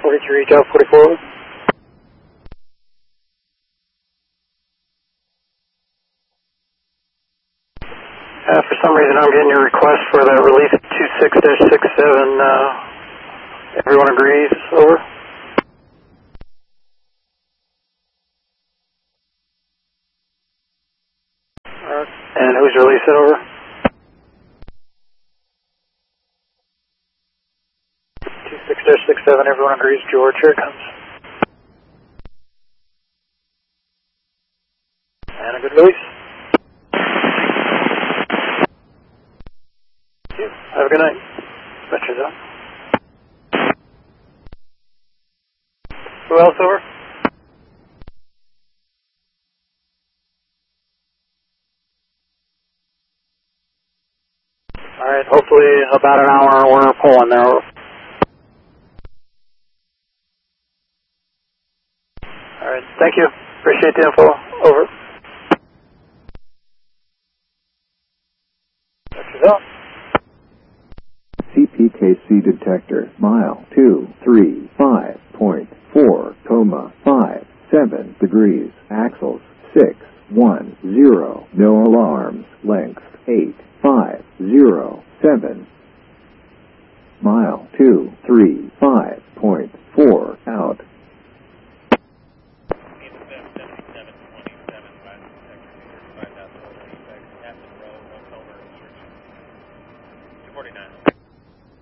43, Delta 44. For some reason I'm getting a request for the release 26-67. Everyone agrees, over. And who's releasing, over? 26-67, everyone agrees, George, here it comes. And a good release. Thank you. Have a good night. Ventures out. Who else, over? Alright, hopefully about an hour we're pulling there, over. Alright, thank you. Appreciate the info, over. Ventures out. CPKC detector, mile 235.4, 57 degrees, axles 610, no alarm.